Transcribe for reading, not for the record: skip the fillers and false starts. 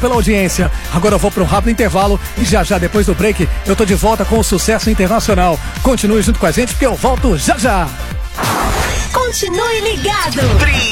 pela audiência. Agora eu vou para um rápido intervalo e já depois do break eu tô de volta com o sucesso internacional. Continue junto com a gente porque eu volto já. Continue ligado.